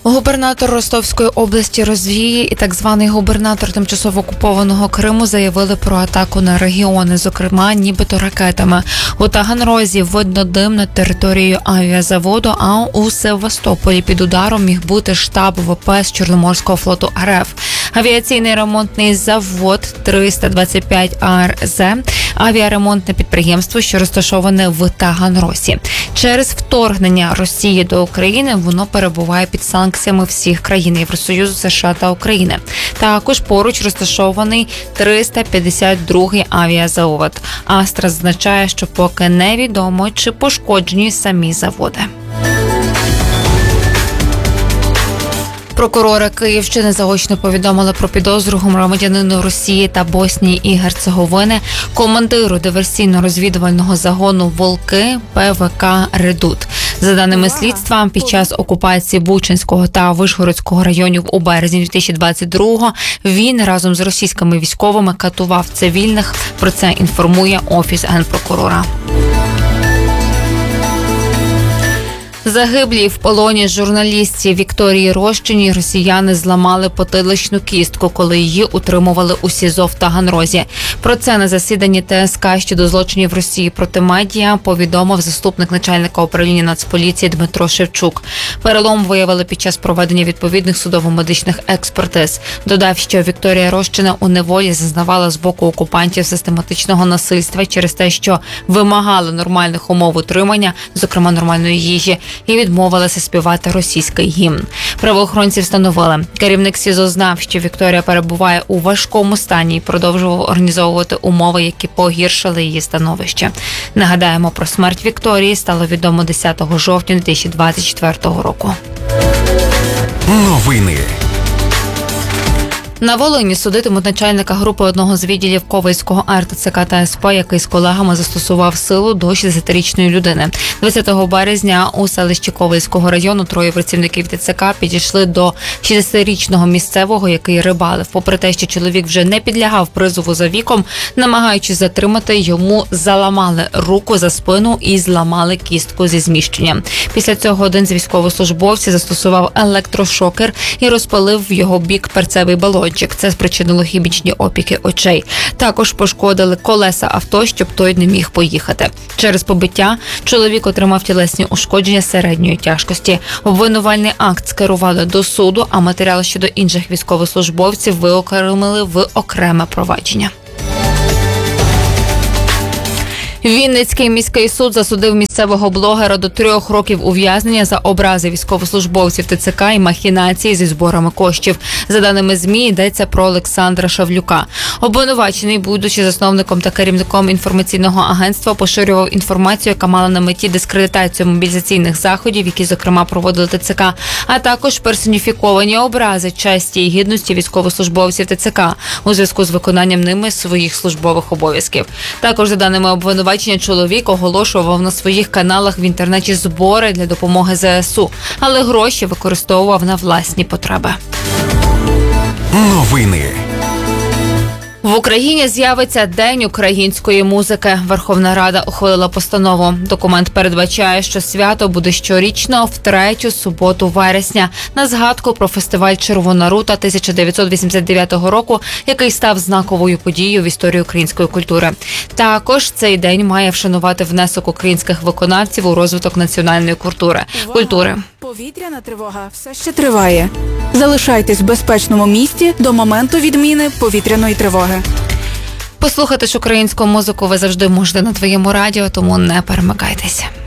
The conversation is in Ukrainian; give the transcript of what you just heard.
Губернатор Ростовської області Розвії і так званий губернатор тимчасово окупованого Криму заявили про атаку на регіони, зокрема, нібито ракетами. У Таганрозі видно дим над територією авіазаводу, а у Севастополі під ударом міг бути штаб ВПС Чорноморського флоту РФ. Авіаційний ремонтний завод 325 АРЗ – авіаремонтне підприємство, що розташоване в Таганрозі. Через вторгнення Росії до України воно перебуває під санкціями всіх країн Євросоюзу, США та України. Також поруч розташований 352-й авіазавод. Астра зазначає, що поки невідомо, чи пошкоджені самі заводи. Прокурори Київщини заочно повідомили про підозру громадянину Росії та Боснії і Герцеговини, командиру диверсійно-розвідувального загону «Волки» ПВК «Редут». За даними слідства, під час окупації Бучанського та Вишгородського районів у березні 2022-го він разом з російськими військовими катував цивільних. Про це інформує Офіс Генпрокурора. Загиблій в полоні журналістці Вікторії Рощиній росіяни зламали потиличну кістку, коли її утримували у СІЗО в Таганрозі. Про це на засіданні ТСК щодо злочинів Росії проти медіа повідомив заступник начальника управління Нацполіції Дмитро Шевчук. Перелом виявили під час проведення відповідних судово-медичних експертиз. Додав, що Вікторія Рощина у неволі зазнавала з боку окупантів систематичного насильства через те, що вимагала нормальних умов утримання, зокрема нормальної їжі, і відмовилася співати російський гімн. Правоохоронці встановили, керівник СІЗО знав, що Вікторія перебуває у важкому стані і продовжував організовувати умови, які погіршили її становище. Нагадаємо, про смерть Вікторії стало відомо 10 жовтня 2024 року. Новини. На Волині судитимуть начальника групи одного з відділів Ковельського РТЦК та СП, який з колегами застосував силу до 60-річної людини. 20 березня у селищі Ковельського району троє працівників ТЦК підійшли до 60-річного місцевого, який рибалив. Попри те, що чоловік вже не підлягав призову за віком, намагаючись затримати, йому заламали руку за спину і зламали кістку зі зміщенням. Після цього один з військовослужбовців застосував електрошокер і розпалив в його бік перцевий балон. Це спричинило хімічні опіки очей. Також пошкодили колеса авто, щоб той не міг поїхати. Через побиття чоловік отримав тілесні ушкодження середньої тяжкості. Обвинувальний акт скерували до суду, а матеріал щодо інших військовослужбовців виокремили в окреме провадження. Вінницький міський суд засудив місцевого блогера до 3 років ув'язнення за образи військовослужбовців ТЦК і махінації зі зборами коштів. За даними ЗМІ, йдеться про Олександра Шавлюка. Обвинувачений, будучи засновником та керівником інформаційного агентства, поширював інформацію, яка мала на меті дискредитацію мобілізаційних заходів, які, зокрема, проводили ТЦК, а також персоніфіковані образи честі і гідності військовослужбовців ТЦК у зв'язку з виконанням ними своїх службових обов'язків. Також, за даними обвинувачення, чоловік оголошував на своїх каналах в інтернеті збори для допомоги ЗСУ, але гроші використовував на власні потреби. Новини. В Україні з'явиться День української музики. Верховна Рада ухвалила постанову. Документ передбачає, що свято буде щорічно в 3-ю суботу вересня на згадку про фестиваль «Червона рута» 1989 року, який став знаковою подією в історії української культури. Також цей день має вшанувати внесок українських виконавців у розвиток національної культури. Повітряна тривога все ще триває. Залишайтесь в безпечному місці до моменту відміни повітряної тривоги. Послухати ж українську музику ви завжди можете на твоєму радіо, тому не перемикайтеся.